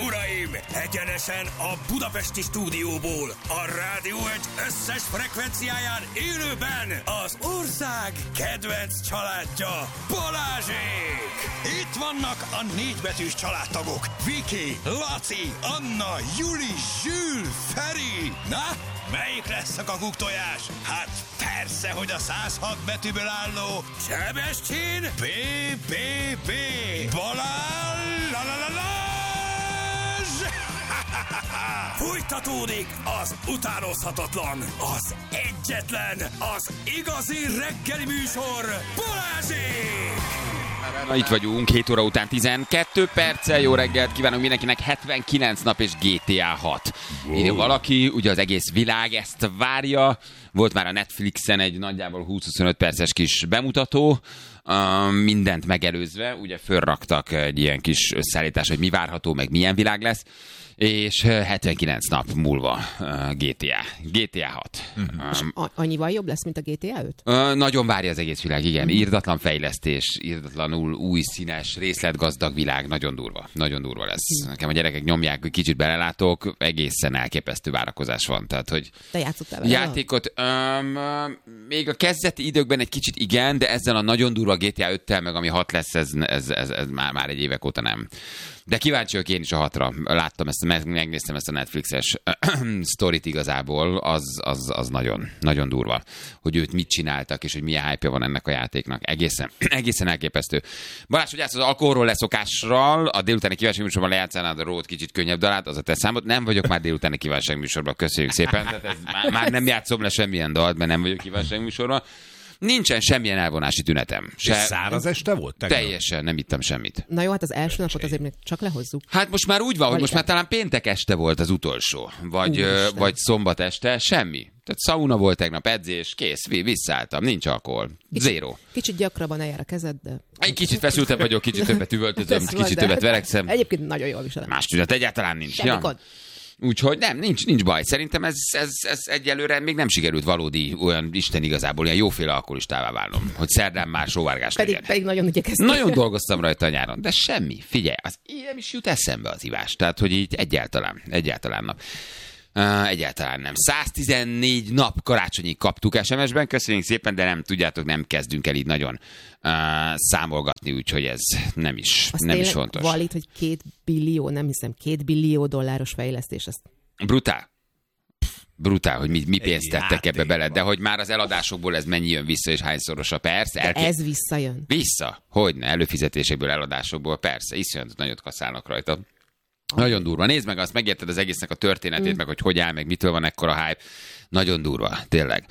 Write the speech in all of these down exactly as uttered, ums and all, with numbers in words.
uraim! Egyenesen a budapesti stúdióból, a Rádió egy összes frekvenciáján élőben az ország kedvenc családja, Balázsék! Itt vannak a négybetűs családtagok, Viki, Laci, Anna, Juli, Zsül, Feri. Na, melyik lesz a kakuktojás? Hát persze, hogy a száz hat betűből álló Sebestyén bé bé bé Balázs! La, la, la, la. Folytatódik az utánozhatatlan, az egyetlen, az igazi reggeli műsor, Balázsék! Na, itt vagyunk, hét óra után tizenkét perccel. Jó reggelt kívánunk mindenkinek, hetvenkilenc nap és gé té á hat. Írja valaki, ugye az egész világ ezt várja. Volt már a Netflixen egy nagyjából húsz-huszonöt perces kis bemutató, uh, mindent megelőzve, ugye fölraktak egy ilyen kis összeállítás, hogy mi várható, meg milyen világ lesz. És hetvenkilenc nap múlva uh, gé té á. gé té á hat. Uh-huh. És a- annyival jobb lesz, mint a gé té á öt? Uh, nagyon várja az egész világ, igen. Uh-huh. Irdatlan fejlesztés, irdatlanul új, színes, részletgazdag világ. Nagyon durva. Nagyon durva lesz. Uh-huh. Nekem a gyerekek nyomják, hogy kicsit belelátok, egészen elképesztő várakozás van. Tehát, hogy te játszottál vele? Játékot um, még a kezdeti időkben egy kicsit igen, de ezzel a nagyon durva gé té á öttel, meg ami hat lesz, ez, ez, ez, ez már, már egy évek óta nem. De kíváncsi vagyok én is a hatra. Láttam ezt, megnéztem ezt a Netflixes sztorit igazából, az, az, az nagyon, nagyon durva, hogy őt mit csináltak, és hogy milyen hype van ennek a játéknak. Egészen, egészen elképesztő. Balázs, hogy állsz az alkoholról leszokásról, a délutáni kívánságműsorban lejátszánád a Rót kicsit könnyebb dalát, az a te számod. Nem vagyok már délutáni kívánságműsorban, köszönjük szépen. Tehát ez, már, már nem játszom le semmilyen dalt, mert nem vagyok kívánságműsorban. Nincsen semmilyen elvonási tünetem. Se... Száraz este volt? Tegnap? Teljesen, nem ittam semmit. Na jó, hát az első napot azért még csak lehozzuk. Hát most már úgy van, hogy most már talán péntek este volt az utolsó, vagy, ö, vagy szombat este, semmi. Tehát szauna volt tegnap, edzés, kész, visszaálltam, nincs alkohol, zéro. Kicsit gyakrabban eljár a kezed, de... Egy kicsit feszültebb vagyok, kicsit többet üvöltözöm, kicsit többet verekszem. Egyébként nagyon jól viselem. Más tünet egyáltalán nincs. Semmi Ja. Úgyhogy nem, nincs, nincs baj. Szerintem ez, ez, ez egyelőre még nem sikerült valódi olyan Isten igazából, ilyen jóféle alkoholistává válnom, hogy szerdán már sóvárgás pedig, legyen. pedig nagyon igyekeztem. Nagyon dolgoztam rajta a nyáron, de semmi. Figyelj, az nem is jut eszembe az ivás. Tehát, hogy így egyáltalán, egyáltalán nap. Uh, egyáltalán nem. száztizennégy nap karácsonyig kaptuk es em es-ben, köszönjük szépen, de nem tudjátok, nem kezdünk el így nagyon uh, számolgatni, úgyhogy ez nem is, azt nem is fontos. Valít, hogy két billió, nem hiszem, két billió dolláros fejlesztés. Azt... Brutál. Brutál, hogy mi, mi pénzt tettek ebbe bele, de hogy már az eladásokból ez mennyi jön vissza, és hányszoros a persze. Elké... ez visszajön. Vissza? Hogyne, előfizetésekből, eladásokból, persze, iszonyat nagyot kaszálnak rajta. Nagyon durva. Nézd meg azt, megérted az egésznek a történetét, mm. meg hogy hogy áll, meg mitől van ekkora hype. Nagyon durva, tényleg.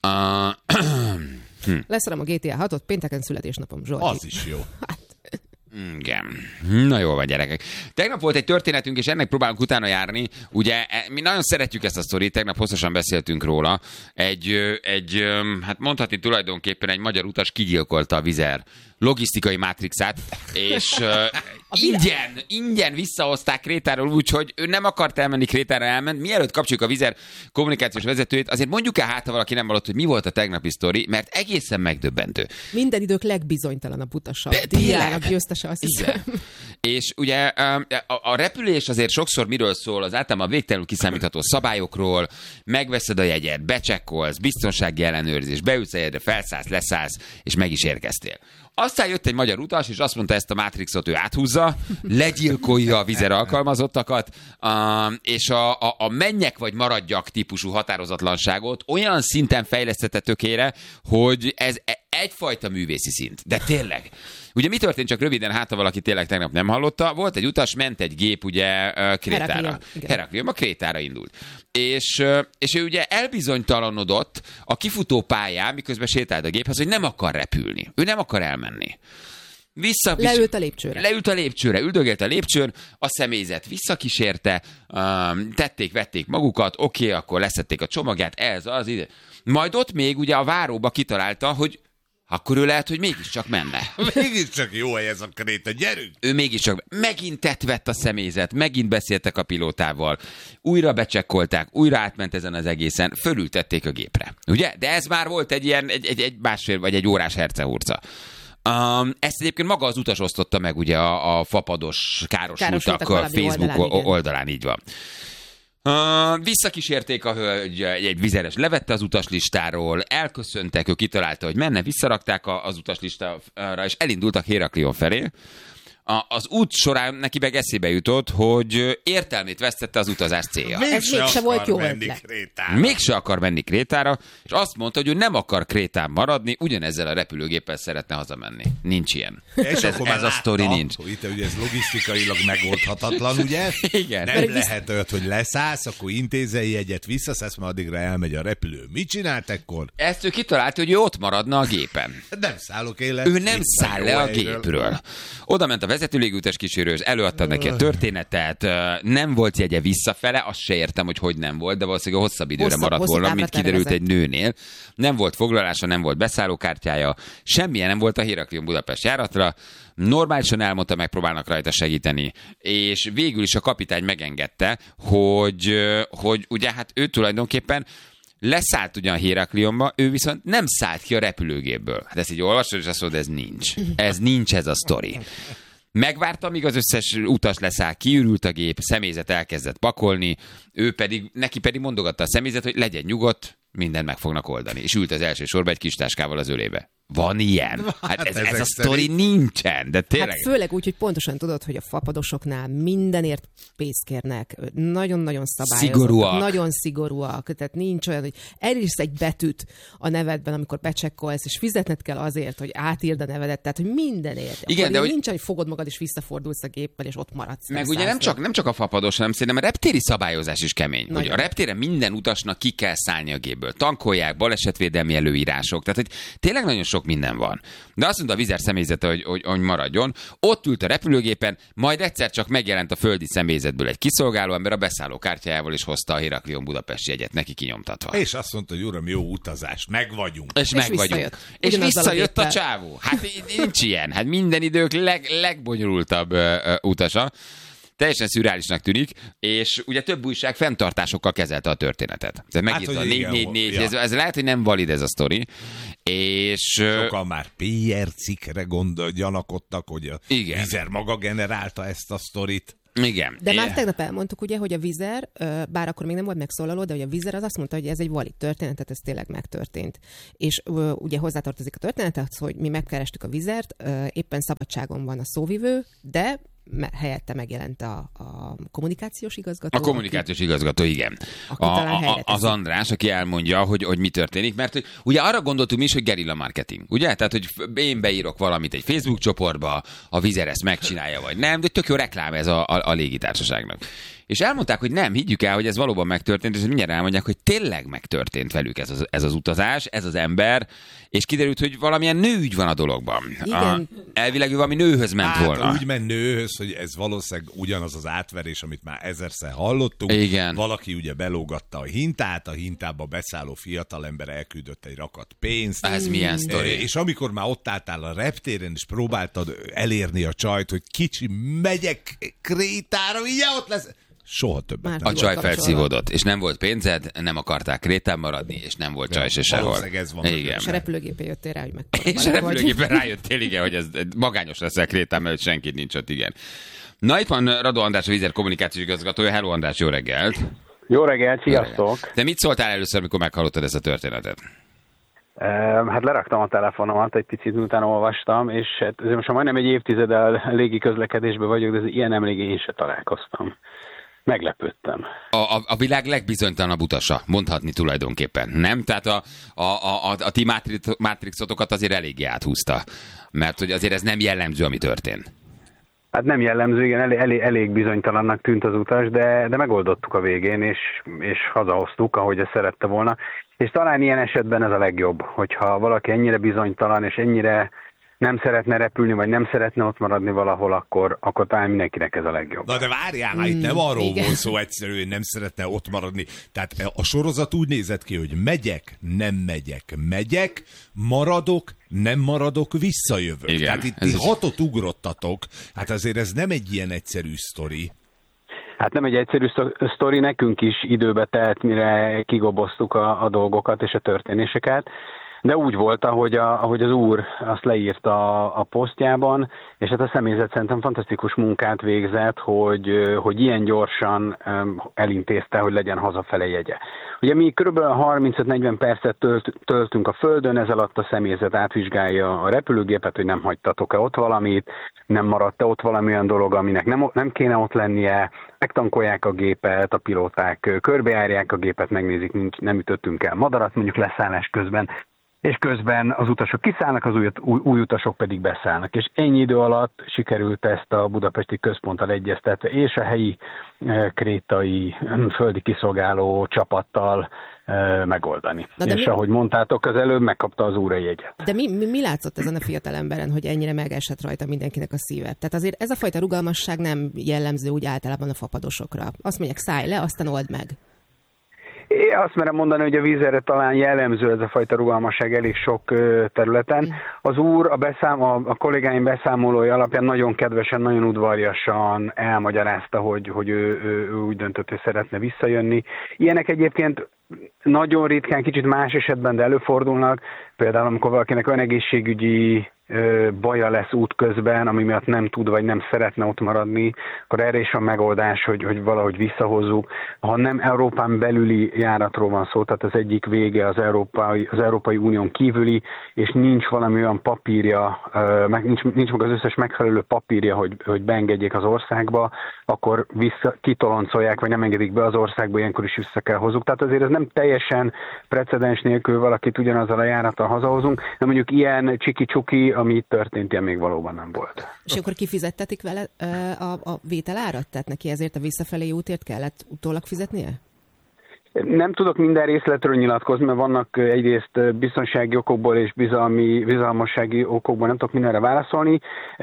Uh, hm. Leszerem a gé té á hatot, pénteken születésnapom, Zsolti. Az is jó. Hát. Igen. Na jól van, gyerekek. Tegnap volt egy történetünk, és ennek próbálunk utána járni. Ugye mi nagyon szeretjük ezt a sztorit, tegnap hosszasan beszéltünk róla. Egy, egy hát mondhatni tulajdonképpen egy magyar utas kigyilkolta a Wizz logisztikai mátrixát, és uh, ingyen, ingyen visszahozták Krétáról úgy, hogy ő nem akart elmenni, Krétára elment. Mielőtt kapcsoljuk a Wizz kommunikációs vezetőjét, azért mondjuk el hát, ha valaki nem hallott, hogy mi volt a tegnapi sztori, mert egészen megdöbbentő. Minden idők legbizonytalanabb utasa. De díjának győztese, azt hiszem. És ugye a, a repülés azért sokszor miről szól, az általában végtelenül kiszámítható szabályokról, megveszed a jegyet, becsekkolsz, biztonsági ellenőrzés, beülsz a jegyre, felszállsz, leszállsz, és meg is érkeztél. Aztán jött egy magyar utas, és azt mondta, ezt a Matrixot ő áthúzza, legyilkolja a Wizz alkalmazottakat, és a, a, a menjek vagy maradjak típusú határozatlanságot olyan szinten fejlesztette tökére, hogy ez egyfajta művészi szint. De tényleg. Ugye mi történt, csak röviden, hát ha valaki tényleg tegnap nem hallotta, volt egy utas, ment egy gép ugye Krétára. Heraklion, a Krétára indult. És, és ő ugye elbizonytalanodott a kifutó pályán, miközben sétált a géphez, hogy nem akar repülni. Ő nem akar elmenni. Vissza, leült a lépcsőre. Leült a lépcsőre, üldögélt a lépcsőn, a személyzet visszakísérte, um, tették, vették magukat, oké, okay, akkor leszették a csomagját, ez az ide. Majd ott még ugye a váróba kitalálta, hogy akkor ő lehet, hogy mégiscsak menne. Mégiscsak jó hely ez a Kréta, gyerünk! Ő mégiscsak megint tett vett a személyzet, megint beszéltek a pilótával, újra becsekkolták, újra átment ezen az egészen, fölültették a gépre. Ugye? De ez már volt egy ilyen, egy, egy, egy másfél vagy egy órás hercehurca. Um, ezt egyébként maga az utas osztotta meg ugye a, a fapados károsultak Károsultak Facebook oldalán, oldalán, így van. Uh, visszakísérték a hölgy, egy vizeres levette az utaslistáról, elköszöntek, ő kitalálta, hogy menne, visszarakták a, az utaslistára, és elindultak Héraklion felé. A, az út során neki meg eszébe jutott, hogy értelmét vesztette az utazás célja. Ez mégse volt jó ötlet. Mégse akar menni Krétára, és azt mondta, hogy ő nem akar Krétán maradni, ugyanezzel a repülőgéppel szeretne hazamenni. Nincs ilyen. És ez ez a sztori nincs. Itt ugye ez logisztikailag megoldhatatlan, ugye? Igen. Nem Mert lehet olyat, hogy leszállsz, akkor intézei jegyet, visszaszállsz, mert addigra elmegy a repülő. Mit csinált ekkor? Ezt ő kitalálta, hogy ő ott maradna a gépen. Nem szállok élet. Ő nem száll le a gépről. Oda ment a vezető légútes kísérős, előadta neki a történetet, nem volt jegye visszafele, azt se értem, hogy hogy nem volt, de valószínűleg hosszabb időre Hosszabb, maradt volna, mint kiderült tervezett. egy nőnél. Nem volt foglalása, nem volt beszállókártyája, semmilyen nem volt a Héraklion Budapest járatra, normálisan elmondta, megpróbálnak rajta segíteni, és végül is a kapitány megengedte, hogy, hogy ugye hát ő tulajdonképpen leszállt ugyan Héraklionba, ő viszont nem szállt ki a repülőgépből. Hát ezt így olvasod, és azt mondod, ez nincs. Ez nincs ez a sztori. Megvárta, amíg az összes utas leszáll, kiürült a gép, személyzet elkezdett pakolni, ő pedig, neki pedig mondogatta a személyzet, hogy legyen nyugodt, mindent meg fognak oldani. És ült az első sorba egy kis táskával az ölébe. Van ilyen? Hát ez, ez a sztori nincsen, de tényleg. Hát főleg úgy, hogy pontosan tudod, hogy a fapadosoknál mindenért pénzt kérnek, nagyon-nagyon szabályozottak, Szigorúak. nagyon szigorúak, tehát nincs olyan, hogy elírsz egy betűt a nevedben, amikor becsekkolsz, és fizetned kell azért, hogy átírd a nevedet, tehát hogy mindenért. Igen, Akkor de hogy... nincs, hogy fogod magad, és visszafordulsz a géppel, és ott maradsz. Meg ugye nem csak, nem csak a fapados, hanem szerintem a reptéri szabályozás is kemény. Nagyon. Hogy a reptéren minden utasnak ki kell szállni a gépből. Tankolják, balesetvédelmi előírások, tehát hogy tényleg nagyon sok minden van. De azt mondta a vizer személyzete, hogy, hogy, hogy maradjon. Ott ült a repülőgépen, majd egyszer csak megjelent a földi személyzetből egy kiszolgáló ember a beszálló kártyájával, és hozta a Héraklion Budapest jegyet neki kinyomtatva. És azt mondta, hogy uram, jó utazás, meg vagyunk. És, és meg vagyunk. Visszajött. És Ugyanazzal visszajött a a, géppel. csávó. Hát nincs ilyen. Hát minden idők leg, legbonyolultabb uh, uh, utasa. Teljesen szürreálisnak tűnik, és ugye több újság fenntartásokkal kezelte a történetet. Tehát megírta Hát, a négy négy négy, ja. ez, ez lehet, hogy nem valid ez a sztori, és... Sokan már pé er cikkre gondol, gyanakodtak, hogy a Igen. Vizer maga generálta ezt a sztorit. Igen. De már tegnap elmondtuk ugye, hogy a Vizer, bár akkor még nem volt megszólaló, de hogy a Vizer az azt mondta, hogy ez egy valid történet, tehát ez tényleg megtörtént. És ugye hozzátartozik a történetet, hogy mi megkerestük a Vizert, éppen szabadságon van a szóvivő, de helyette megjelent a, a kommunikációs igazgató. A kommunikációs aki, igazgató, igen. Aki A, talán a, az András, aki elmondja, hogy, hogy mi történik, mert hogy, ugye arra gondoltunk mi is, hogy gerilla marketing, ugye? Tehát, hogy én beírok valamit egy Facebook csoportba, a Vizer ezt megcsinálja, vagy nem, de tök jó reklám ez a, a, a légitársaságnak. És elmondták, hogy nem, higgyük el, hogy ez valóban megtörtént, és mindjárt elmondják, hogy tényleg megtörtént velük ez az, ez az utazás, ez az ember, és kiderült, hogy valamilyen nőügy van a dologban. Igen. A, elvileg ő valami nőhöz ment hát, volna. úgy ment nőhöz, hogy ez valószínűleg ugyanaz az átverés, amit már ezerszer hallottunk. Igen. Valaki ugye belógatta a hintát, a hintába beszálló fiatalember elküldött egy rakat pénzt. Ez milyen sztori? És amikor már ott álltál a reptéren, és próbáltad elérni a csajt, hogy kicsi, megyek Krétára, így ott lesz. Soha többet Már nem. A csaj felszívódott, és nem volt pénzed, nem akarták Krétán maradni, és nem volt csaj se sehol. Valószínűleg ez van. Igen. És a repülőgépén jöttél rá, hogy meg. És a repülőgépen rájöttél, igen, hogy ez magányos leszel Krétán, mert senkit nincs ott, igen. Na itt van Radó András, a Vizer kommunikációs igazgatója. Hello András, jó reggelt! Jó reggelt, sziasztok! Te mit szóltál először, amikor meghallottad ezt a történetet? Hát leraktam a telefonomat, egy picit utána olvastam, és hát most már majdnem egy évtizeddel légi közlekedésben vagyok, de ilyen emléke én se találkoztam. Meglepődtem. A, a, a világ legbizonytalanabb utasa, mondhatni tulajdonképpen, nem? Tehát a, a, a, a ti mátrixotokat azért eléggé áthúzta, mert hogy azért ez nem jellemző, ami történt. Hát nem jellemző, igen, elég, elég, elég bizonytalannak tűnt az utas, de, de megoldottuk a végén, és, és hazahoztuk, ahogy ezt szerette volna. És talán ilyen esetben ez a legjobb, hogyha valaki ennyire bizonytalan, és ennyire nem szeretne repülni, vagy nem szeretne ott maradni valahol, akkor, akkor talán mindenkinek ez a legjobb. Na de várjál, már itt nem arról igen. volt szó egyszerűen, hogy nem szeretne ott maradni. Tehát a sorozat úgy nézett ki, hogy megyek, nem megyek, megyek, maradok, nem maradok, visszajövök. Igen, Tehát itt ez ti is. hatot ugrottatok, hát azért ez nem egy ilyen egyszerű sztori. Hát nem egy egyszerű sztori, nekünk is időbe telt, mire kigoboztuk a, a dolgokat és a történéseket. de úgy volt, ahogy, a, ahogy az úr azt leírta a, a posztjában, és hát a személyzet szerintem fantasztikus munkát végzett, hogy, hogy ilyen gyorsan elintézte, hogy legyen hazafele jegye. Ugye mi kb. harmincöt-negyven percet tölt, töltünk a földön, ez alatt a személyzet átvizsgálja a repülőgépet, hogy nem hagytatok-e ott valamit, nem maradt-e ott valami olyan dolog, aminek nem, nem kéne ott lennie, megtankolják a gépet, a pilóták körbejárják a gépet, megnézik, nincs, nem ütöttünk el madarat mondjuk leszállás közben, és közben az utasok kiszállnak, az új, új, új utasok pedig beszállnak. És ennyi idő alatt sikerült ezt a budapesti központtal egyeztetve, és a helyi e, krétai földi kiszolgáló csapattal e, megoldani. És mi... ahogy mondtátok az előbb, megkapta az úr a jegyet. De mi, mi, mi látszott ezen a fiatal emberen, hogy ennyire megesett rajta mindenkinek a szíve? Tehát azért ez a fajta rugalmasság nem jellemző úgy általában a fapadosokra. Azt mondják, szállj le, aztán old meg. Én azt merem mondani, hogy a vízerre talán jellemző ez a fajta rugalmasság elég sok területen. Az úr a, beszám, a, a kollégáim beszámolói alapján nagyon kedvesen, nagyon udvariasan elmagyarázta, hogy, hogy ő, ő, ő úgy döntött, hogy szeretne visszajönni. Ilyenek egyébként nagyon ritkán, kicsit más esetben, de előfordulnak. Például amikor valakinek olyan egészségügyi baja lesz útközben, ami miatt nem tud, vagy nem szeretne ott maradni, akkor erre is van megoldás, hogy, hogy valahogy visszahozzuk. Ha nem Európán belüli járatról van szó, tehát az egyik vége az Európai, az Európai Unión kívüli, és nincs valami olyan papírja, meg nincs, nincs meg az összes megfelelő papírja, hogy, hogy beengedjék az országba, akkor vissza, kitoloncolják, vagy nem engedik be az országba, ilyenkor is vissza kell hozzuk. Tehát azért ez nem teljesen precedens nélkül valakit ugyanazzal a járattal hazahozunk, de mondjuk ilyen csiki-csuki, ami itt történt, ilyen még valóban nem volt. És akkor kifizettetik vele a, a vételárat? Tehát neki ezért a visszafelé útért kellett utólag fizetnie? Nem tudok minden részletről nyilatkozni, mert vannak egyrészt biztonsági okokból és bizalmi, bizalmassági okokból nem tudok mindenre válaszolni,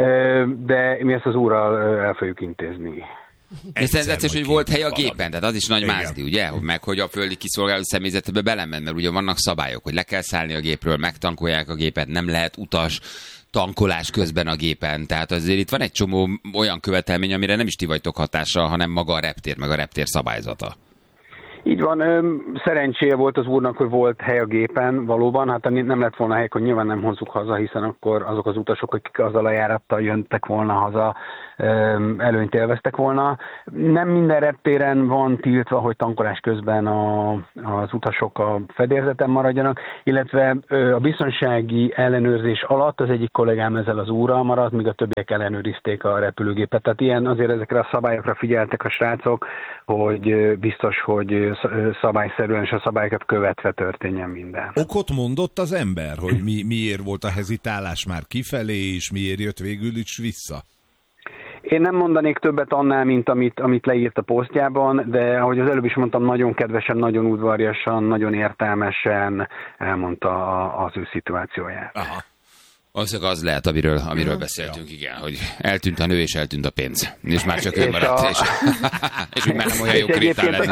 de mi ezt az úrral el fogjuk intézni. Ez egyszerűen, hogy volt hely a gépen, tehát az is nagy mázdi, ugye? Meg hogy a földi kiszolgáló személyzetbe belemen, mert ugye vannak szabályok, hogy le kell szállni a gépről, megtankolják a gépet, nem lehet utas tankolás közben a gépen. Tehát azért itt van egy csomó olyan követelmény, amire nem is ti vagytok hatással, hanem maga a reptér, meg a reptér szabályzata. Így van, szerencséje volt az úrnak, hogy volt hely a gépen valóban, hát nem lett volna hely, hogy nyilván nem hozzuk haza, hiszen akkor azok az utasok, akik azzal a járattal jöntek volna haza, előnyt élveztek volna. Nem minden reptéren van tiltva, hogy tankolás közben a, az utasok a fedélzeten maradjanak, illetve a biztonsági ellenőrzés alatt az egyik kollégám ezzel az úrral maradt, míg a többiek ellenőrizték a repülőgépet. Tehát ilyen azért ezekre a szabályokra figyeltek a srácok, hogy biztos, hogy szabályszerűen és a szabályokat követve történjen minden. Okot mondott az ember, hogy mi, miért volt a hezitálás már kifelé, és miért jött végül is vissza? Én nem mondanék többet annál, mint amit, amit leírt a posztjában, de ahogy az előbb is mondtam, nagyon kedvesen, nagyon udvariasan, nagyon értelmesen elmondta az ő szituációját. Aha. Az az lehet, amiről, amiről beszéltünk, igen, hogy eltűnt a nő és eltűnt a pénz. És már csak ő maradt, a... és, és úgy már nem olyan jó krétán lenni.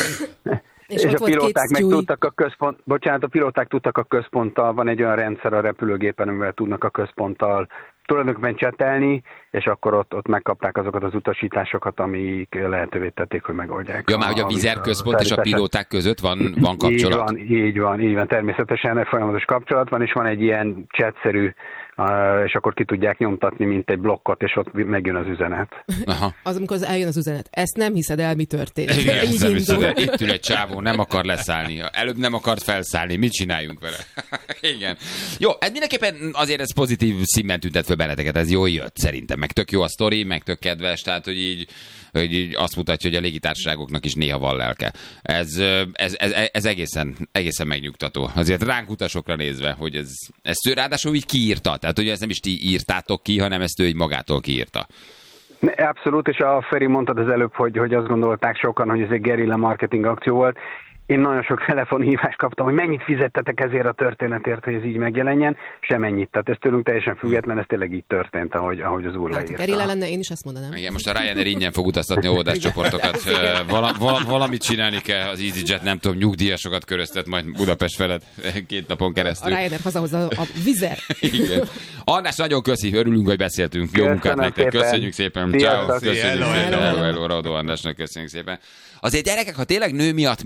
És, és a pilóták meg tudtak a központ, bocsánat, a pilóták tudtak a központtal, van egy olyan rendszer a repülőgépen, amivel tudnak a központtal tulajdonképpen csetelni, és akkor ott, ott megkapták azokat az utasításokat, amik lehetővé tették, hogy megoldják. Ja, már hogy a Vizer központ és a pilóták között van, van kapcsolat? Így van, így van, így van, természetesen folyamatos kapcsolat van, és van egy ilyen chatszerű, és akkor ki tudják nyomtatni, mint egy blokkot, és ott megjön az üzenet. Aha. Az, amikor az eljön az üzenet. Ezt nem hiszed el, mi történt. Igen, így indul. Itt ül egy csávó, nem akar leszállni. Előbb nem akart felszállni. Mit csináljunk vele? Igen. Jó, ez mindenképpen azért ez pozitív színben tüntet föl benneteket. Ez jól jött szerintem. Meg tök jó a sztori, meg tök kedves, tehát hogy így, hogy így azt mutatja, hogy a légitársaságoknak is néha van lelke. Ez, ez, ez, ez egészen, egészen megnyugtató. Azért ránk utasokra nézve, hogy ez, ez ráadásul így kiírta. Tehát, hogy ezt nem is ti írtátok ki, hanem ezt ő így magától kiírta. Abszolút, és a Feri mondtad az előbb, hogy, hogy azt gondolták sokan, hogy ez egy gerilla marketing akció volt. Én nagyon sok telefonhívást kaptam, hogy mennyit fizettetek ezért a történetért, hogy ez így megjelenjen, semennyit. Tehát ez tőlünk teljesen független, ez tényleg így történt, ahogy, ahogy az úr hát, leírta. Gerilla lenne, én is azt mondanám. Igen, most a Ryanair ingyen fog utaztatni óvodáscsoportokat. Val, val, valamit csinálni kell, az EasyJet, nem tudom, nyugdíjasokat köröztet majd Budapest felett két napon keresztül. A Ryanair hazahozza a Vizer. Igen. András, nagyon köszi, örülünk, hogy beszéltünk. Jó munkát nektek, köszönjük szépen. Ciao, köszönjük szépen. Hello, Radó Andrásnak köszönjük szépen. Azért gyerekek, ha tényleg nő miatt ment,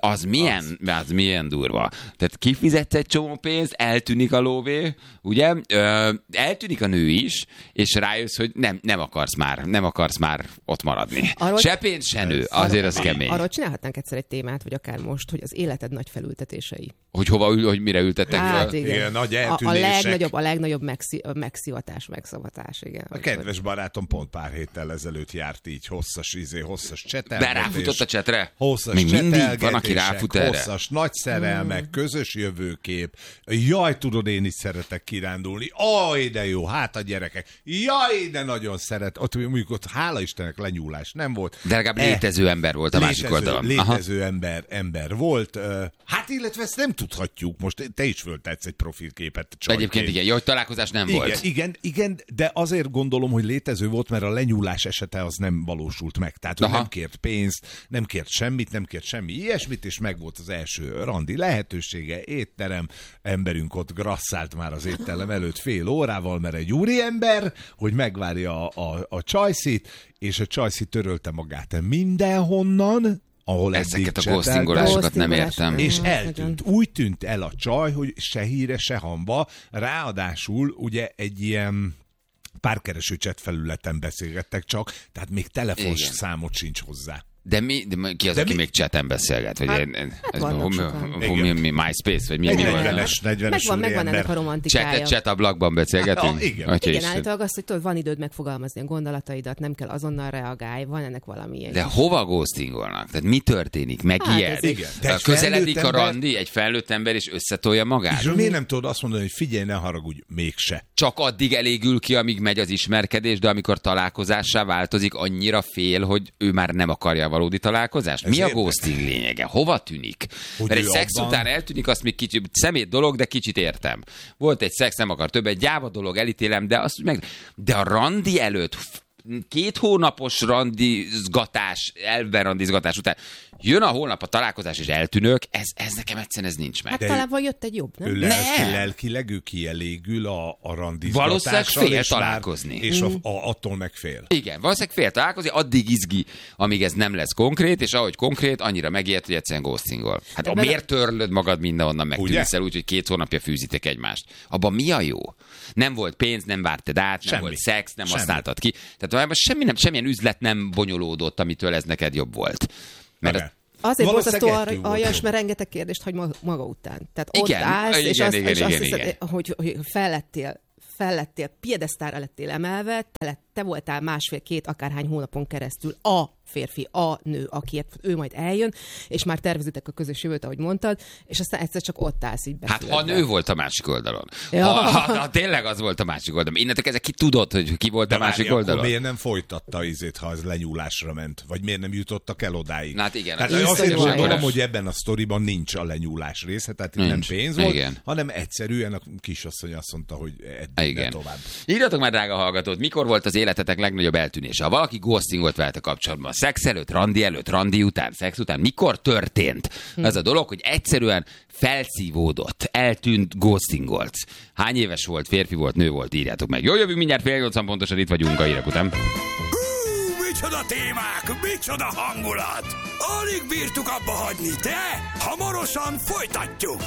Az milyen, az. az milyen durva. Tehát kifizetsz egy csomó pénzt, eltűnik a lóvé, ugye? Ö, eltűnik a nő is, és rájössz, hogy nem, nem akarsz már, nem akarsz már ott maradni. Arról, se pénz, se nő, azért az kemény. Arról csinálhatnánk egyszer egy témát, vagy akár most, hogy az életed nagy felültetései. Hogy hova ül, hogy mire ültettek hát, fel? Igen. Igen, nagy a, a legnagyobb, a legnagyobb megszí, megszivatás, megszavatás, igen. A kedves hogy... barátom pont pár héttel ezelőtt járt így hosszas, izé, hosszas csetelgetés. De ráfutott a csetre? Hosszas még mindig van, aki ráfut erre. Hosszas, nagy szerelmek, hmm. közös jövőkép. Jaj, tudod, én is szeretek kirándulni. Aj, de jó, hát a gyerekek. Jaj, de nagyon szeret. Ott mondjuk ott hála Istennek lenyúlás nem volt. De legalább e, létező ember volt a létező, másik oldalon. Létező ember, ember volt. Hát illetve ezt nem tudhatjuk. Most te is föltetsz egy profilképet. Egyébként igen, jó, hogy találkozás nem igen, volt. Igen, igen, de azért gondolom, hogy létező volt, mert a lenyúlás esete az nem valósult meg. Tehát, hogy nem kért pénzt, nem kért semmit, nem kért semmi ilyesmit, és meg volt az első randi lehetősége, étterem, emberünk ott grasszált már az étterem előtt fél órával, mert egy úriember, hogy megvárja a, a, a csajszit, és a csajszi törölte magát mindenhonnan, ahol ezeket a ghostingolásokat nem értem. És eltűnt. Úgy tűnt el a csaj, hogy se híre, se hamba. Ráadásul ugye egy ilyen párkereső chat felületen beszélgettek csak, tehát még telefonszámot sincs hozzá. De mi, de ki az, de aki mi? Még chaten beszélget? Hogy hát, én, ez hát hol, hol, mi, mi, MySpace? Vagy mi, mi negyvenes, negyvenes megvan, megvan ennek a romantikája. Chat, chat ablakban beszélgetünk? Ha, igen. Igen, igen állítólag azt, hogy tudod, van időd megfogalmazni a gondolataidat, nem kell azonnal reagálni, van ennek valami ilyen. De hova ghostingolnak? Tehát mi történik? Megijed? Hát, közeledik a randi, egy felnőtt ember és összetolja magát? És miért nem tudod azt mondani, hogy figyelj, ne haragudj, mégse. Csak addig elégül ki, amíg megy az ismerkedés, de amikor találkozássá változik, annyira fél, hogy ő már nem akarja a valódi találkozást. Ez mi értek? A ghosting lényege? Hova tűnik? Hogy mert egy szex abban... után eltűnik, azt még kicsit szemét dolog, de kicsit értem. Volt egy szex, nem akar többet, gyáva dolog, elítélem, de azt meg... De a randi előtt két hónapos randizgatás, elben randizgatás után jön a holnap a találkozás és eltűnök, ez, ez nekem egyszerűen ez nincs meg. Hát talán van jött egy jobb, nem? Ő lelki, lelkileg ő kielégül a, a randizgatással. Valószínűleg fél találkozni. És a, a, attól meg fél. Igen, valószínűleg fél találkozni, addig izgi, amíg ez nem lesz konkrét, és ahogy konkrét, annyira megijed, hogy egyszerűen ghostingol. Hát a miért törlöd magad mindenhonnan megtűnsz el, úgyhogy két hónapja fűzitek egymást. Abban mi a jó? Nem volt pénz, nem vártad át, nem semmi. Volt szex, nem semmi. Használtad ki. Tehát valójában semmi nem, semmilyen üzlet nem bonyolódott, amitől ez neked jobb volt. Mert okay. Azért borzasztó aljas, mert rengeteg kérdést hagy maga után. Tehát igen, ott állsz, igen, és azt, igen, és igen, azt igen, hiszed, hogy, hogy fellettél, fellettél, piedesztára lettél emelve, te, lett, te voltál másfél-két akárhány hónapon keresztül a férfi, a nő, akiért ő majd eljön, és már tervezitek a közös jövőt, ahogy mondtad, és aztán egyszer csak ott állsz így beszélve. Hát ha nő volt a másik oldalon. Ja. Ha, ha, ha tényleg az volt a másik oldalon. Innentől kezdve ki tudod, hogy ki volt de a másik várj, oldalon? Miért nem folytatta izét, ha az lenyúlásra ment? Vagy miért nem jutottak el odáig? Hát igen. Tehát az azért gondolom, hogy ebben a sztoriban nincs a lenyúlás része, tehát itt nem pénz volt, igen. hanem egyszerűen a kisasszony azt mondta, hogy eddig tovább. Írjatok már, drága hallgatót, mikor volt az életetek legnagyobb eltűnése? Ha valaki ghostingolt veletek kapcsolatban, szex előtt, randi előtt, randi után, szex után, mikor történt hm. az a dolog, hogy egyszerűen felszívódott, eltűnt, ghostingolt? Hány éves volt, férfi volt, nő volt, írjátok meg. Jó, jövünk mindjárt fél nyolcan pontosan, itt vagyunk a hírek után. Hú, micsoda témák, micsoda hangulat! Alig bírtuk abba hagyni, de hamarosan folytatjuk!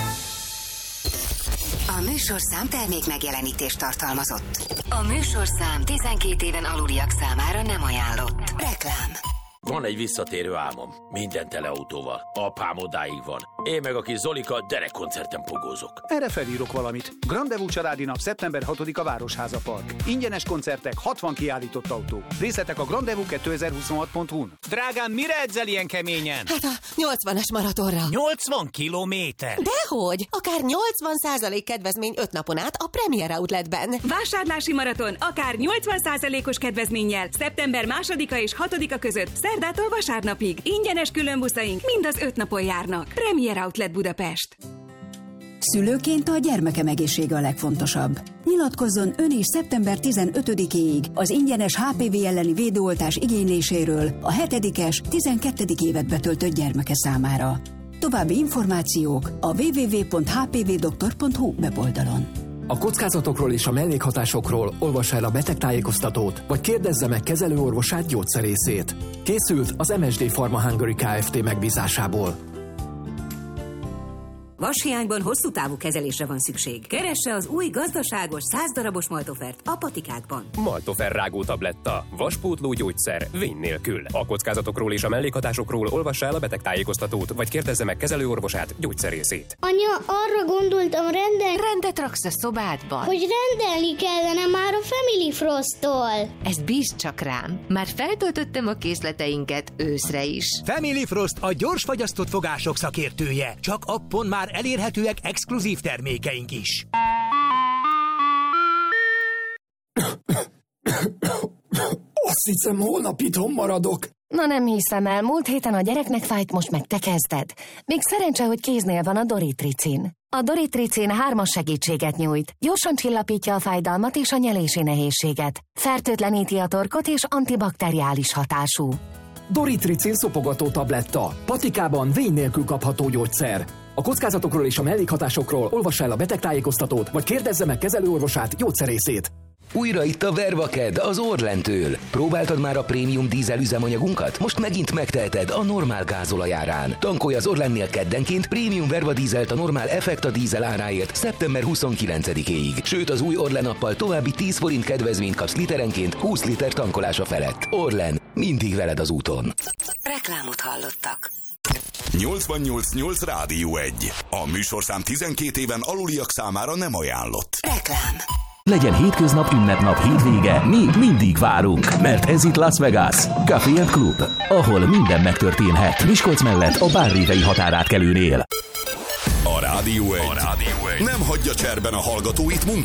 A műsorszám termék megjelenítést tartalmazott. A műsorszám tizenkét éven aluliak számára nem ajánlott. Reklám. Van egy visszatérő álmom. Minden tele autóval. Apám odáig van. Én meg a kis Zolika derekkoncerten pogózok. Erre felírok valamit. Grandevú családi nap szeptember hatodika Városháza Park. Ingyenes koncertek, hatvan kiállított autó. Részletek a grandevú kétezer-huszonhat pont hu-n. Drágám, mire edzel ilyen keményen? Hát a nyolcvanas maratonra. nyolcvan kilométer? Dehogy! Akár nyolcvan százalék kedvezmény öt napon át a Premier Outletben. Vásárlási maraton akár nyolcvan százalékos kedvezménnyel szeptember másodika és hatodika között szerdától vasárnapig. Ingyenes különbuszaink mind az öt napon járnak. Premier Outlet Budapest. Szülőként a gyermekem egészsége a legfontosabb. Nyilatkozzon ön is szeptember tizenötödikéig az ingyenes há pé vé elleni védőoltás igényléséről a hetedikes, tizenkettedik évet betöltött gyermeke számára. További információk a double-u double-u double-u pont h p v doktor pont h u weboldalon. A kockázatokról és a mellékhatásokról olvassa el a betegtájékoztatót, vagy kérdezze meg kezelőorvosát, gyógyszerészét. Készült az em es dé Pharma Hungary Kft. Megbízásából. Vashiányban hosszú távú kezelésre van szükség. Keresse az új gazdaságos száz darabos Maltofert a Patikákban. Maltofer rágó tabletta. Vaspótló gyógyszer. Vény nélkül. A kockázatokról és a mellékhatásokról olvassa el a betegtájékoztatót, vagy kérdezze meg kezelőorvosát, gyógyszerészét. Anya, arra gondoltam rendelni... Rendet raksz a szobádban. Hogy rendelni kellene már a Family Frost-tól. Ezt bízd csak rám. Már feltöltöttem a készleteinket őszre is. Family Frost a gyors fagyasztott fogások szakértője. Csak appon már elérhetőek exkluzív termékeink is. Azt hiszem, holnap itthon maradok. Na nem hiszem el, múlt héten a gyereknek fájt, most meg te kezded. Még szerencse, hogy kéznél van a Doritricin. A Doritricin hármas segítséget nyújt. Gyorsan csillapítja a fájdalmat és a nyelési nehézséget. Fertőtleníti a torkot és antibakteriális hatású. Doritricin szopogató tabletta. Patikában vény nélkül kapható gyógyszer. A kockázatokról és a mellékhatásokról olvassa el a betegtájékoztatót, vagy kérdezze meg kezelőorvosát, gyógyszerészét. Újra itt a Vervaked az Orlentől. Próbáltad már a prémium dízel üzemanyagunkat? Most megint megteheted a normál gázolaj árán. Tankolj az Orlennél keddenként prémium Verva dízelt a normál Effekta dízel áráért szeptember huszonkilencedikéig. Sőt, az új Orlen appal további tíz forint kedvezményt kapsz literenként húsz liter tankolása felett. Orlen, mindig veled az úton. Reklámot hallottak. nyolcvannyolc nyolc Rádió egy. A műsorszám tizenkét éven aluliak számára nem ajánlott. Reklám. Legyen hétköznap, ünnepnap, hétvége, mi mindig várunk, mert ez itt Las Vegas, Café and Club, ahol minden megtörténhet. Miskolc mellett a Bárrévei határátkelőnél. A Rádió egy. A Rádió egy nem hagyja cserben a hallgatóit munkáját.